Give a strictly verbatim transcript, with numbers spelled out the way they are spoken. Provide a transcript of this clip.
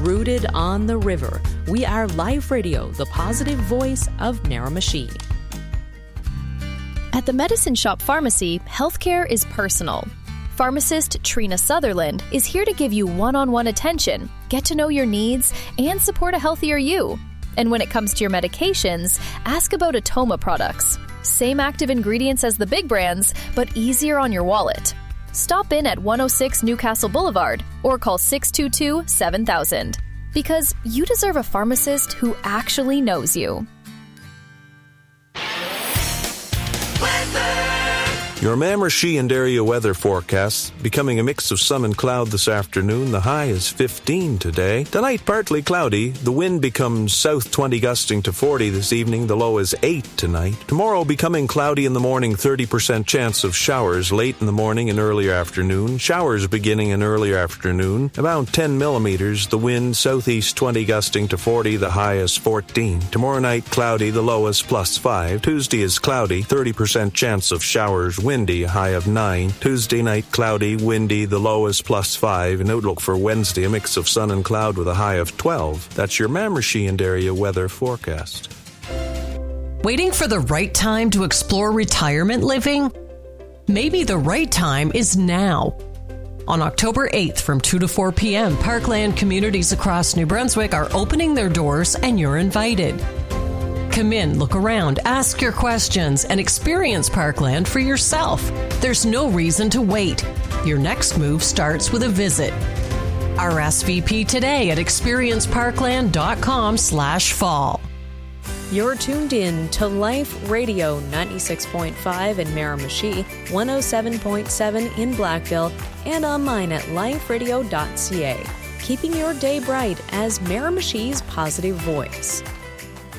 rooted on the river. We are Life Radio, the positive voice of Miramichi. At the Medicine Shop Pharmacy, healthcare is personal. Pharmacist Trina Sutherland is here to give you one-on-one attention, get to know your needs, and support a healthier you. And when it comes to your medications, ask about Atoma products. Same active ingredients as the big brands, but easier on your wallet. Stop in at one oh six Newcastle Boulevard or call six two two, seven thousand. Because you deserve a pharmacist who actually knows you. Your Miramichi and area weather forecast becoming a mix of sun and cloud this afternoon. The high is fifteen today. Tonight, partly cloudy. The wind becomes south twenty gusting to forty this evening. The low is eight tonight. Tomorrow, becoming cloudy in the morning, thirty percent chance of showers late in the morning and early afternoon. Showers beginning in early afternoon. About ten millimeters. The wind southeast twenty gusting to forty. The high is fourteen. Tomorrow night, cloudy. The low is plus five. Tuesday is cloudy. thirty percent chance of showers. Windy, a high of nine. Tuesday night, cloudy, windy, the low is plus five. An outlook for Wednesday, a mix of sun and cloud with a high of twelve. That's your Miramichi and area weather forecast. Waiting for the right time to explore retirement living? Maybe the right time is now. On October eighth from two to four p.m., Parkland communities across New Brunswick are opening their doors and you're invited. Come in, look around, ask your questions, and experience Parkland for yourself. There's no reason to wait. Your next move starts with a visit. R S V P today at experienceparkland.com slash fall. You're tuned in to Life Radio ninety-six point five in Miramichi, one oh seven point seven in Blackville, and online at life radio dot c a. Keeping your day bright as Miramichi's positive voice.